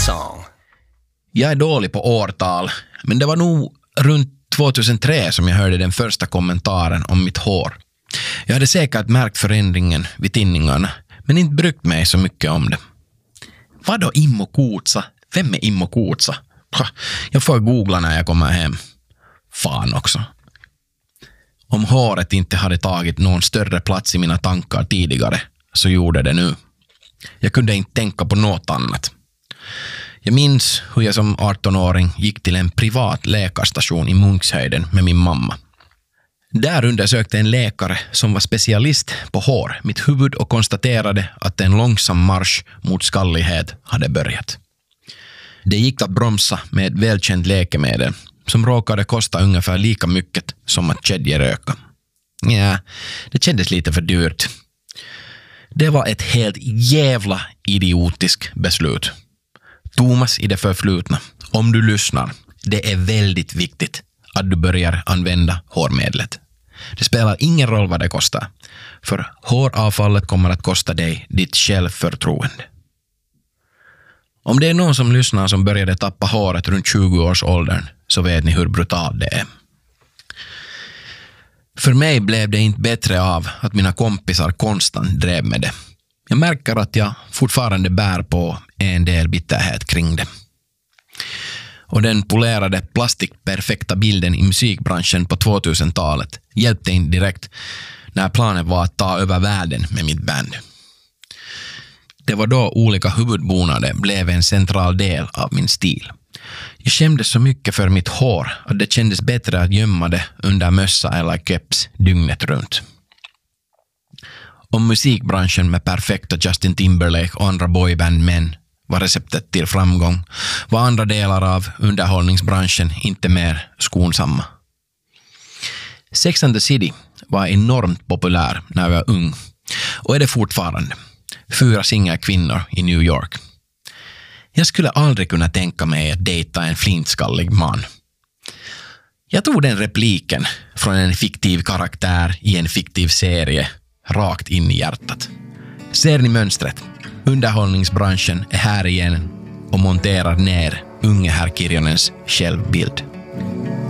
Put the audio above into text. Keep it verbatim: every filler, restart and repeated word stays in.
song. Jag är dålig på årtal, men det var nog runt tjugohundratre som jag hörde den första kommentaren om mitt hår. Jag hade säkert märkt förändringen vid tinningarna, men inte brytt mig så mycket om det. Vad då Immo Kuutsa? Vem är Immo Kuutsa? Jag får googla när jag kommer hem. Fan också. Om håret inte hade tagit någon större plats i mina tankar tidigare, så gjorde det nu. Jag kunde inte tänka på något annat. Jag minns hur jag som arton-åring gick till en privat läkarstation i Munkshöjden med min mamma. Där undersökte en läkare som var specialist på hår mitt huvud och konstaterade att en långsam marsch mot skallighet hade börjat. Det gick att bromsa med ett välkänt läkemedel som råkade kosta ungefär lika mycket som att kedjeröka. Ja, det kändes lite för dyrt. Det var ett helt jävla idiotiskt beslut. Thomas i det förflutna, om du lyssnar, det är väldigt viktigt att du börjar använda hårmedlet. Det spelar ingen roll vad det kostar, för håravfallet kommer att kosta dig ditt självförtroende. Om det är någon som lyssnar som började tappa håret runt tjugo-årsåldern, så vet ni hur brutalt det är. För mig blev det inte bättre av att mina kompisar konstant drev med det. Jag märker att jag fortfarande bär på en del bitterhet kring det. Och den polerade plastikperfekta bilden i musikbranschen på tvåtusentalet hjälpte inte direkt när planen var att ta över världen med mitt band. Det var då olika huvudbonader blev en central del av min stil. Jag kände så mycket för mitt hår att det kändes bättre att gömma det under mössa eller keps dygnet runt. Om musikbranschen med perfekta Justin Timberlake och andra boybandmän var receptet till framgång, var andra delar av underhållningsbranschen inte mer skonsamma. Sex and the City var enormt populär när jag var ung och är det fortfarande. Fyra singelkvinnor i New York. Jag skulle aldrig kunna tänka mig att dejta en flintskallig man. Jag tog den repliken från en fiktiv karaktär i en fiktiv serie rakt in i hjärtat. Ser ni mönstret? Underhållningsbranschen är här igen och monterar ner unge herr Kirjonens självbild.